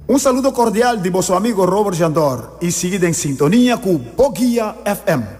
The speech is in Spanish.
Un saludo cordial de vuestro amigo Robert Jandor y seguid en sintonía con Boguía FM.